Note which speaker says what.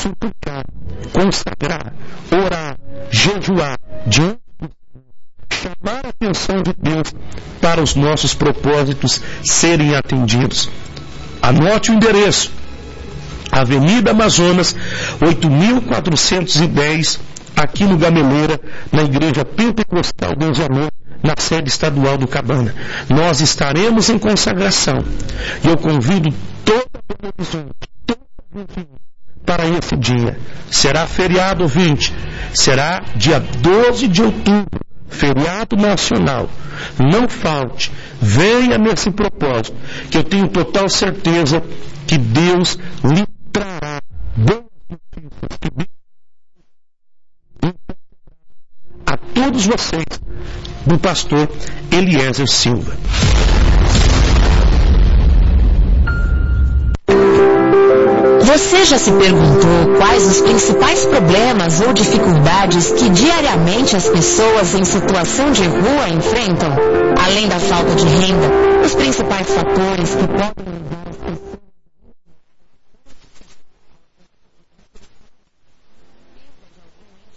Speaker 1: suplicar, consagrar, orar, jejuar, diante do Senhor, chamar a atenção de Deus para os nossos propósitos serem atendidos. Anote o endereço: Avenida Amazonas, 8.410, aqui no Gameleira, na Igreja Pentecostal Deus e Amor, na sede estadual do Cabana. Nós estaremos em consagração. E eu convido toda a Belo Horizonte, para esse dia. Será feriado, ouvinte. Será dia 12 de outubro, feriado nacional. Não falte, venha nesse propósito, que eu tenho total certeza que Deus lhe trará boas notícias, que Deus a todos vocês, do pastor Eliezer Silva.
Speaker 2: Você já se perguntou quais os principais problemas ou dificuldades que diariamente as pessoas em situação de rua enfrentam? Além da falta de renda, os principais fatores que podem